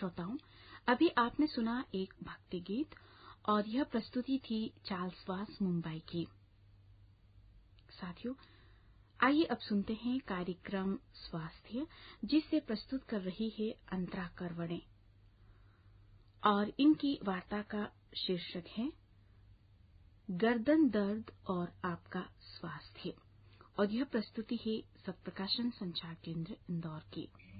श्रोताओं, अभी आपने सुना एक भक्ति गीत और यह प्रस्तुति थी चार्ल्स वास मुंबई की। साथियों, आइए अब सुनते हैं कार्यक्रम स्वास्थ्य, जिसे प्रस्तुत कर रही है अंतरा करवड़े और इनकी वार्ता का शीर्षक है गर्दन दर्द और आपका स्वास्थ्य और यह प्रस्तुति है सत्प्रकाशन संचार केंद्र इंदौर की।